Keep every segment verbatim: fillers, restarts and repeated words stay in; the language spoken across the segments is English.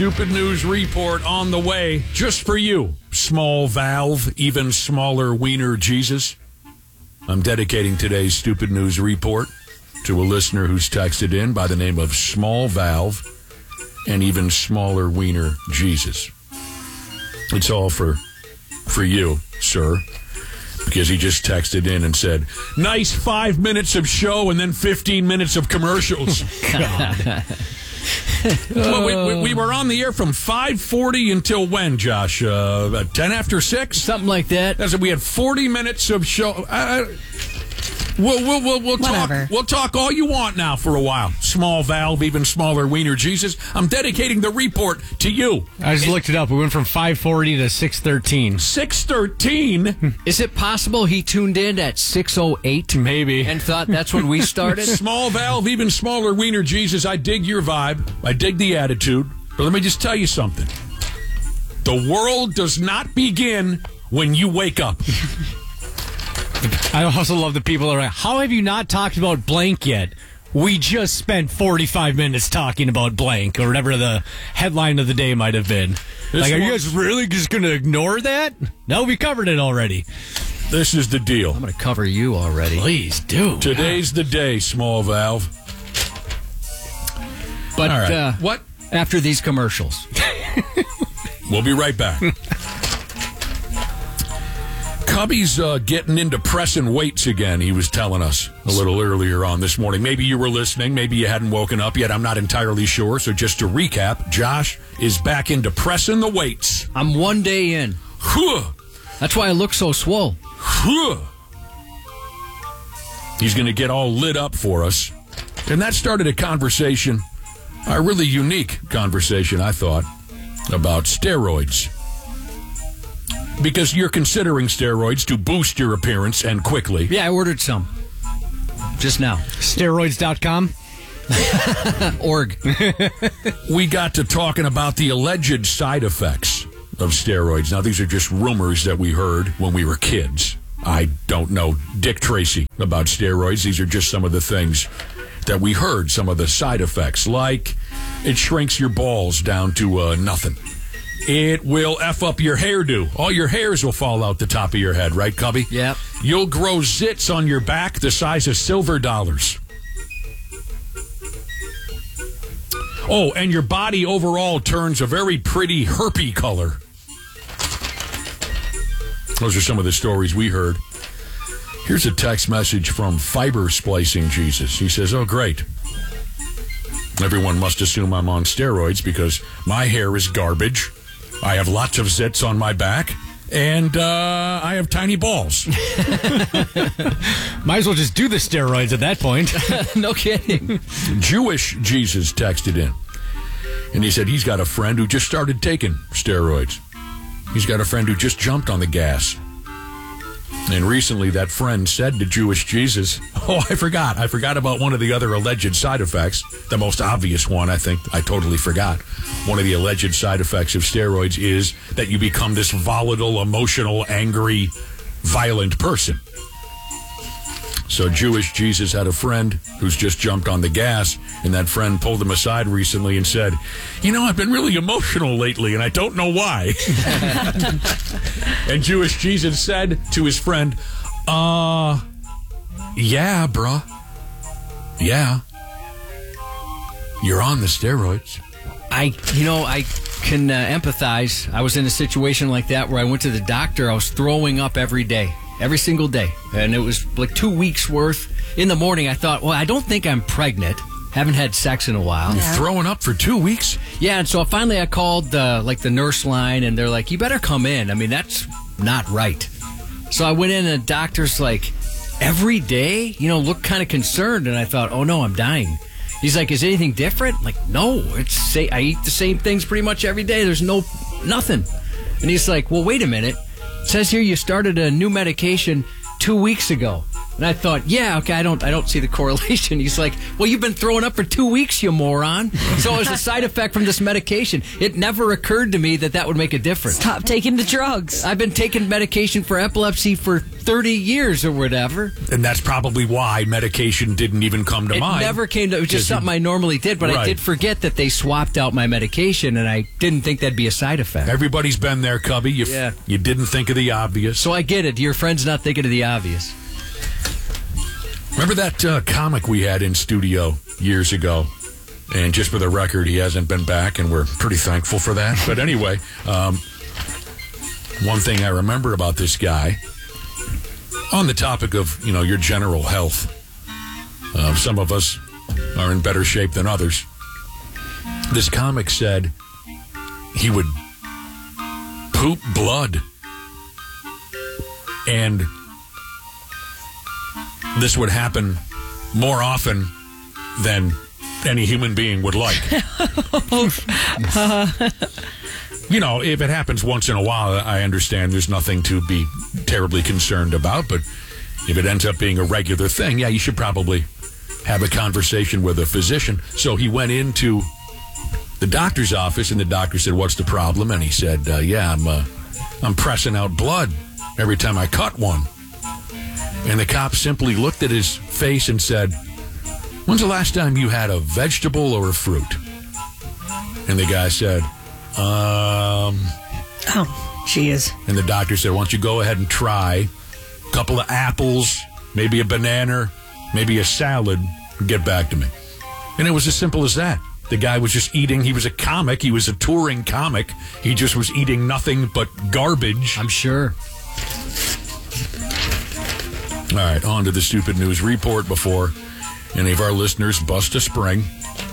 Stupid News Report on the way just for you. Small valve, even smaller wiener Jesus. I'm dedicating today's Stupid News Report to a listener who's texted in by the name of Small Valve and even smaller wiener Jesus. It's all for for you, sir, because he just texted in and said, nice five minutes of show and then fifteen minutes of commercials. God. Well, we, we, we were on the air from five forty until when, Josh? Uh, ten after six? Something like that. That's it. We had forty minutes of show. Uh, we'll we'll we'll, we'll talk. We'll talk all you want now for a while. Small valve, even smaller wiener Jesus. I'm dedicating the report to you. I just it, looked it up. We went from five forty to six thirteen. six thirteen? Is it possible he tuned in at six oh eight? Maybe. And thought that's when we started? Small valve, even smaller wiener Jesus. I dig your vibe. I dig the attitude. But let me just tell you something. The world does not begin when you wake up. I also love the people that are like, how have you not talked about blank yet? We just spent forty-five minutes talking about blank, or whatever the headline of the day might have been. This like, are you guys really just going to ignore that? No, we covered it already. This is the deal. I'm going to cover you already. Please do. Today's the day, small valve. But All right. uh, what? After these commercials. We'll be right back. Cubby's uh, getting into pressing weights again, he was telling us a little earlier on this morning. Maybe you were listening. Maybe you hadn't woken up yet. I'm not entirely sure. So just to recap, Josh is back into pressing the weights. I'm one day in. That's why I look so swole. He's going to get all lit up for us. And that started a conversation, a really unique conversation, I thought, about steroids. Because you're considering steroids to boost your appearance and quickly. Yeah, I ordered some. Just now. Steroids dot com? Org. We got to talking about the alleged side effects of steroids. Now, these are just rumors that we heard when we were kids. I don't know Dick Tracy about steroids. These are just some of the things that we heard, some of the side effects, like it shrinks your balls down to uh, nothing. It will F up your hairdo. All your hairs will fall out the top of your head, right, Cubby? Yep. You'll grow zits on your back the size of silver dollars. Oh, and your body overall turns a very pretty herpy color. Those are some of the stories we heard. Here's a text message from Fiber Splicing Jesus. He says, oh, great. Everyone must assume I'm on steroids because my hair is garbage. I have lots of zits on my back, and uh, I have tiny balls. Might as well just do the steroids at that point. No kidding. Jewish Jesus texted in, and he said he's got a friend who just started taking steroids. He's got a friend who just jumped on the gas. And recently that friend said to Jewish Jesus, oh, I forgot. I forgot about one of the other alleged side effects. The most obvious one, I think. I totally forgot. One of the alleged side effects of steroids is that you become this volatile, emotional, angry, violent person. So Jewish Jesus had a friend who's just jumped on the gas, and that friend pulled him aside recently and said, you know, I've been really emotional lately, and I don't know why. And Jewish Jesus said to his friend, uh, yeah, bruh. Yeah. You're on the steroids. I, you know, I can uh, empathize. I was in a situation like that where I went to the doctor. I was throwing up every day. Every single day. And it was like two weeks worth. In the morning, I thought, well, I don't think I'm pregnant. Haven't had sex in a while. You're throwing up for two weeks? Yeah, and so finally I called the, like the nurse line, and they're like, you better come in. I mean, that's not right. So I went in, and the doctor's like, every day? You know, looked kind of concerned, and I thought, oh, no, I'm dying. He's like, is anything different? I'm like, no, it's say I eat the same things pretty much every day. There's no, nothing. And he's like, well, wait a minute. It says here you started a new medication two weeks ago. And I thought, yeah, okay, I don't I don't see the correlation. He's like, well, you've been throwing up for two weeks, you moron. So it was a side effect from this medication. It never occurred to me that that would make a difference. Stop taking the drugs. I've been taking medication for epilepsy for thirty years or whatever. And that's probably why medication didn't even come to It mind. never came to, it was just you- something I normally did, but I Right. did forget that they swapped out my medication, and I didn't think that'd be a side effect. Everybody's been there, Cubby. You, f- Yeah. you didn't think of the obvious. So I get it. Your friend's not thinking of the obvious. Remember that uh, comic we had in studio years ago? And just for the record, he hasn't been back, and we're pretty thankful for that. But anyway, um, one thing I remember about this guy, on the topic of, you know, your general health, uh, some of us are in better shape than others. This comic said he would poop blood. And this would happen more often than any human being would like. You know, if it happens once in a while, I understand there's nothing to be terribly concerned about. But if it ends up being a regular thing, yeah, you should probably have a conversation with a physician. So he went into the doctor's office, and the doctor said, "What's the problem?" And he said, uh, yeah, I'm, uh, I'm pressing out blood every time I cut one. And the cop simply looked at his face and said, "When's the last time you had a vegetable or a fruit?" And the guy said, um... Oh, jeez. And the doctor said, "Why don't you go ahead and try a couple of apples, maybe a banana, maybe a salad, and get back to me." And it was as simple as that. The guy was just eating. He was a comic. He was a touring comic. He just was eating nothing but garbage. I'm sure. All right, on to the stupid news report before any of our listeners bust a spring.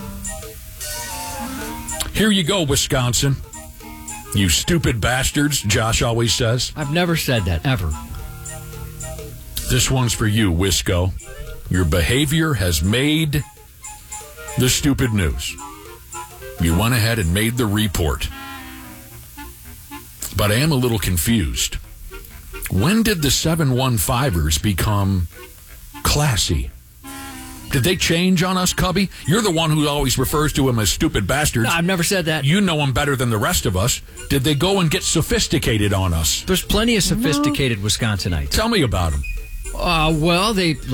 Here you go, Wisconsin. You stupid bastards, Josh always says. I've never said that, ever. This one's for you, Wisco. Your behavior has made the stupid news. You went ahead and made the report. But I am a little confused. When did the seven one fivers become classy? Did they change on us, Cubby? You're the one who always refers to them as stupid bastards. No, I've never said that. You know them better than the rest of us. Did they go and get sophisticated on us? There's plenty of sophisticated Wisconsinites. Tell me about them. Uh, well, they